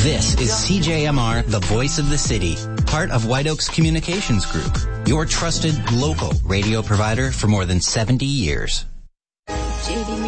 This is CJMR, the voice of the city, part of White Oaks Communications Group, your trusted local radio provider for more than 70 years. JD